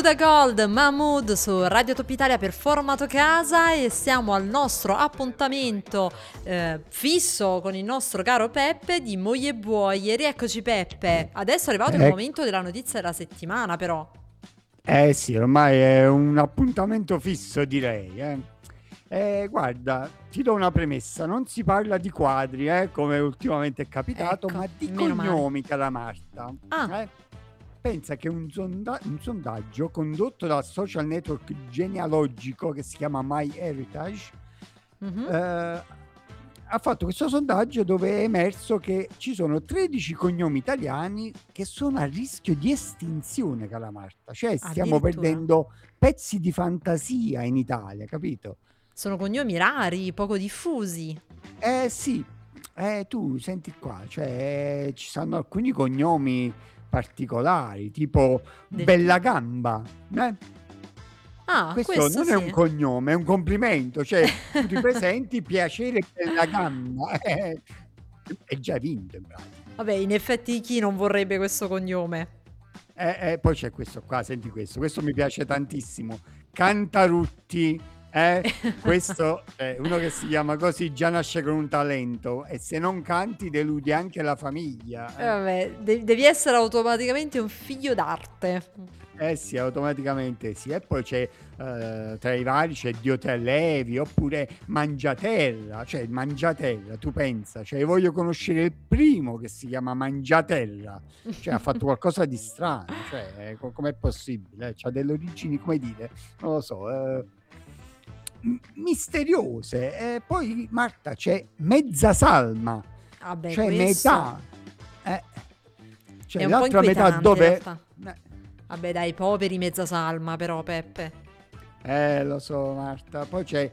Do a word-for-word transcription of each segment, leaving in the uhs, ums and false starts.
Buddha Gold, Mahmood su Radio Top Italia per Formato Casa e siamo al nostro appuntamento eh, fisso con il nostro caro Peppe di Moglie Buoi. E rieccoci Peppe, adesso è arrivato il Eh, momento della notizia della settimana però. eh sì, ormai è un appuntamento fisso, direi. Eh. Eh, guarda, ti do una premessa: non si parla di quadri, eh, come ultimamente è capitato, Ecco, ma di meno male. cognomi, cara Marta. Ah, Eh. Pensa che un, sonda- un sondaggio condotto dal social network genealogico che si chiama MyHeritage mhm. eh, ha fatto questo sondaggio dove è emerso che ci sono tredici cognomi italiani che sono a rischio di estinzione, cara Marta. Cioè stiamo Addirittura. perdendo pezzi di fantasia in Italia, capito? Sono cognomi rari, poco diffusi. Eh sì, eh, tu senti qua, cioè ci sono alcuni cognomi particolari, tipo Del Bella tipo. Gamba. Eh? Ah, Questo questo non è un sì. cognome, è un complimento, cioè tu ti presenti piacere Bella Gamba, eh, e già vinto in pratica. Vabbè, in effetti chi non vorrebbe questo cognome? Eh, eh, poi c'è questo qua, senti questo, questo mi piace tantissimo, Cantarutti, eh? Questo è uno che si chiama così, già nasce con un talento e se non canti deludi anche la famiglia. Eh, Eh, vabbè, de- devi essere automaticamente un figlio d'arte. eh sì, automaticamente sì. E poi c'è eh, tra i vari c'è Dio te levi oppure Mangiaterra, cioè Mangiaterra, tu pensa, cioè voglio conoscere il primo che si chiama Mangiaterra, cioè ha fatto qualcosa di strano, cioè eh, co- com'è possibile? Eh? C'ha delle origini, come dire, non lo so, eh, m- misteriose. E poi Marta c'è Mezza Salma, Vabbè, cioè questo metà, eh, è cioè un po' l'altra metà inquietante in dove... realtà. eh, Vabbè, dai, poveri mezza salma, però, Peppe. Eh, lo so, Marta. Poi c'è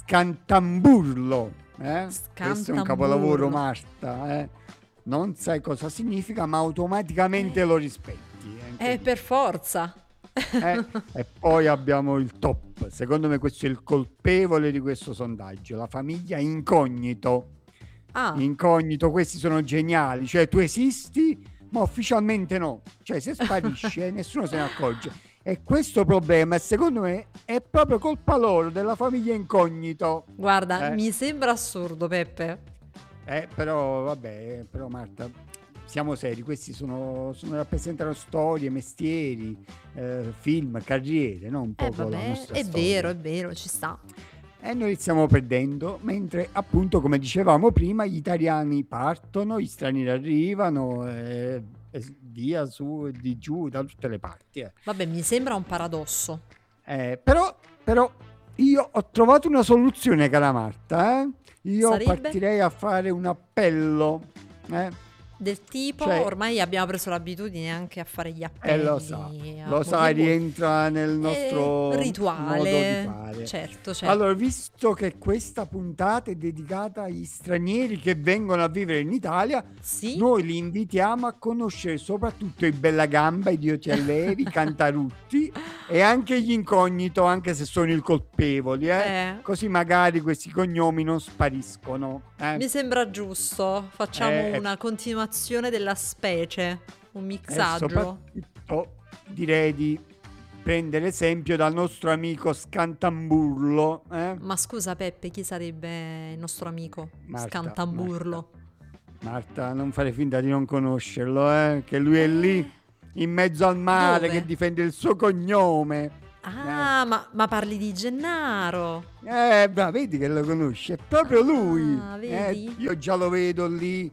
Scantamburlo. Eh? Questo è un capolavoro, Scantamburlo. Marta. Eh? Non sai cosa significa, ma automaticamente Eh, lo rispetti. È eh, per incredibile. forza. Eh? E poi abbiamo il top. Secondo me questo è il colpevole di questo sondaggio. La famiglia Incognito. Ah, Incognito, questi sono geniali. Cioè, tu esisti, ma ufficialmente no. Cioè, se sparisce, nessuno se ne accorge. E questo problema, secondo me, è proprio colpa loro, della famiglia Incognito. guarda, Eh, mi sembra assurdo, Peppe. eh, però, vabbè, però Marta, siamo seri, questi sono, sono- rappresentano storie, mestieri, eh, film, carriere, no? Un Eh, poco la vabbè, nostra è vero, storia. è vero, ci sta. E noi li stiamo perdendo, mentre appunto, come dicevamo prima, gli italiani partono, gli stranieri arrivano, eh, e via su e di giù da tutte le parti. eh. Vabbè, mi sembra un paradosso. Eh, però, però io ho trovato una soluzione, cara Marta. eh. Io Sarebbe? partirei a fare un appello. eh. Del tipo, Cioè, ormai abbiamo preso l'abitudine anche a fare gli eh, lo sa, appelli a lo moglie sai, buoi. rientra nel Eh, nostro modo di rituale, fare. certo, certo. Allora, visto che questa puntata è dedicata agli stranieri che vengono a vivere in Italia, Sì? noi li invitiamo a conoscere soprattutto i Bellagamba, i Diotiellevi, i Cantarutti e anche gli Incognito, anche se sono i colpevoli, eh? Eh, Così magari questi cognomi non spariscono. Eh? mi sembra giusto. Facciamo Eh, una continuazione della specie, un e mixaggio. soprattutto direi di prendere esempio dal nostro amico Scantamburlo, eh? Ma scusa Peppe, chi sarebbe il nostro amico? Marta, Marta, Scantamburlo. Marta, non fare finta di non conoscerlo, eh? Che lui è Eh, lì in mezzo al mare che dove? difende il suo cognome. Eh, Ah, ma, ma parli di Gennaro. eh beh, vedi che lo conosci, è proprio lui. Ah, Eh, vedi? io già lo vedo lì,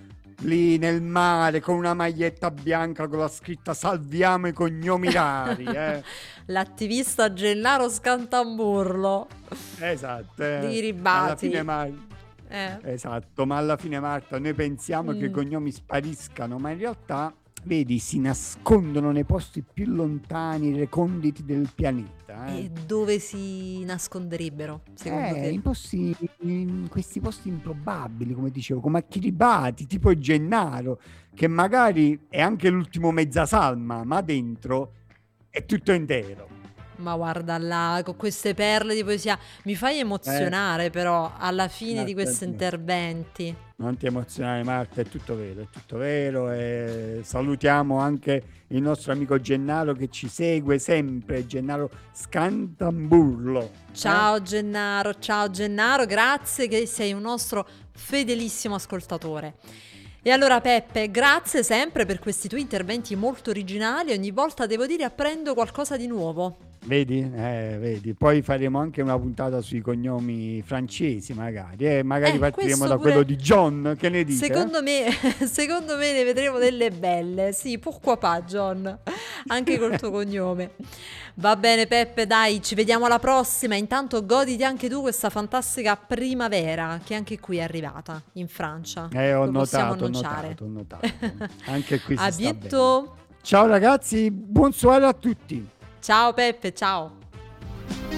lì nel mare con una maglietta bianca con la scritta "Salviamo i cognomi rari". Eh. L'attivista Gennaro Scantamburlo. Esatto, Di eh. Alla fine, Kiribati. ma... Eh. esatto, ma alla fine, Marta, noi pensiamo che i Mm. cognomi spariscano, ma in realtà, vedi, si nascondono nei posti più lontani, reconditi del pianeta. Eh, E dove si nasconderebbero, secondo Eh, te? in, posti, in questi posti improbabili, come dicevo, come a Kiribati, tipo Gennaro, che magari è anche l'ultimo mezzasalma, ma dentro è tutto intero. Ma guarda là, con queste perle di poesia, mi fai emozionare Eh, però alla fine di Marta, questi interventi. non ti emozionare Marta, è tutto vero, è tutto vero e salutiamo anche il nostro amico Gennaro che ci segue sempre, Gennaro Scantamburlo. eh? Ciao Gennaro, ciao Gennaro, grazie che sei un nostro fedelissimo ascoltatore. E allora Peppe, grazie sempre per questi tuoi interventi molto originali, ogni volta devo dire apprendo qualcosa di nuovo. Vedi? Eh, vedi, poi faremo anche una puntata sui cognomi francesi magari, eh? Magari Eh, partiremo questo da pure... quello di John, che ne dite? Secondo me, secondo me ne vedremo delle belle. Sì, pourquoi pas, John? Anche col tuo cognome. Va bene, Peppe, dai, ci vediamo alla prossima. Intanto goditi anche tu questa fantastica primavera che anche qui è arrivata in Francia. Eh, ho Lo possiamo notato, ho annunciare. notato, ho notato. Anche qui si A sta bene. bientôt. Ciao ragazzi, buon soirée a tutti. Ciao Peppe, ciao.